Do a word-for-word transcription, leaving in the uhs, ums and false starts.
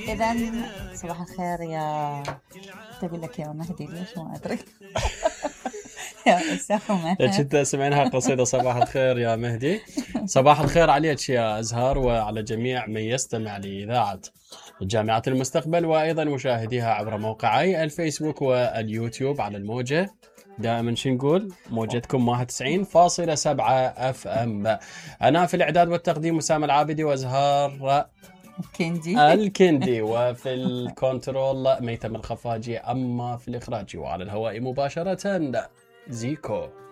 إذن صباح الخير يا تقول لك يا مهدي ليش ما أدري. يا أسامة كنت سمعناها قصيدة صباح الخير يا مهدي. صباح الخير عليك يا أزهار وعلى جميع من يستمع لإذاعة جامعة المستقبل، وأيضا مشاهديها عبر موقعي الفيسبوك واليوتيوب على الموجة. دائما شو نقول؟ موجتكم واحد وتسعين فاصلة سبعة اف ام. أنا في الإعداد والتقديم أسامة العابدي، وأزهار الكندي الكندي، وفي الكنترول ميثم الخفاجي، أما في الإخراج وعلى الهواء مباشرة زيكو.